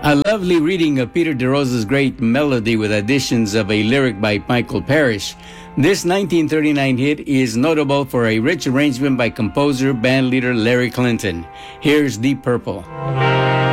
A lovely reading of Peter DeRosa's great melody with additions of a lyric by Michael Parrish. This 1939 hit is notable for a rich arrangement by composer bandleader Larry Clinton. Here's Deep Purple.